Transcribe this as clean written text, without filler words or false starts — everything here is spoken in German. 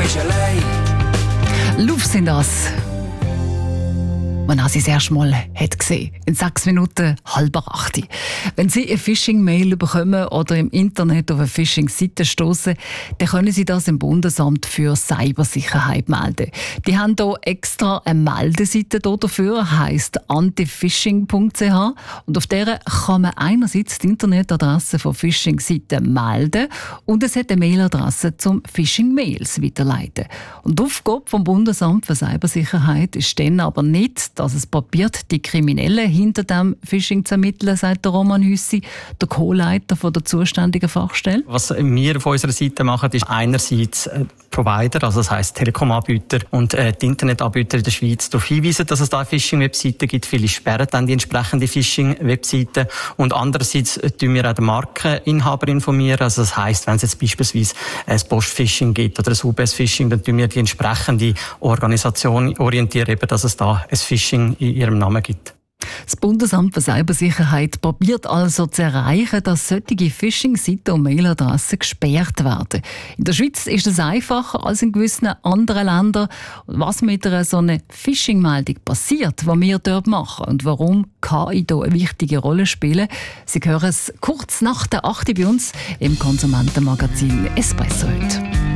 bist allein. Luf sind das. Wenn er sie das erste Mal hat gesehen, in 6 Minuten 7:30. Wenn Sie eine Phishing-Mail bekommen oder im Internet auf eine Phishing-Seite stoßen, dann können Sie das im Bundesamt für Cybersicherheit melden. Die haben hier extra eine Meldeseite dafür, heisst antifishing.ch, und auf der kann man einerseits die Internetadresse von Phishing-Seiten melden und es hat eine Mailadresse zum Phishing-Mails weiterleiten. Und die Aufgabe vom Bundesamt für Cybersicherheit ist dann aber nicht, dass es probiert, die Kriminellen hinter dem Phishing zu ermitteln, sagt der Roman Hüssi, der Co-Leiter der zuständigen Fachstelle. Was wir auf unserer Seite machen, ist einerseits Provider, also das heisst Telekom-Anbieter und die Internetanbieter in der Schweiz darauf hinweisen, dass es da Phishing-Webseiten gibt. Viele sperren dann die entsprechende Phishing-Webseiten. Und andererseits tun wir auch den Markeninhaber informieren. Also das heisst, wenn es jetzt beispielsweise ein Post-Phishing gibt oder ein UBS-Phishing, dann tun wir die entsprechende Organisation orientieren, eben, dass es da ein Phishing in ihrem Namen gibt. Das Bundesamt für Cybersicherheit probiert also zu erreichen, dass solche Phishing-Seiten und Mailadressen gesperrt werden. In der Schweiz ist es einfacher als in gewissen anderen Ländern. Was mit einer so einer Phishing-Meldung passiert, was wir dort machen und warum KI hier eine wichtige Rolle spielen, Sie hören es kurz nach der 8 bei uns im Konsumentenmagazin Espresso heute.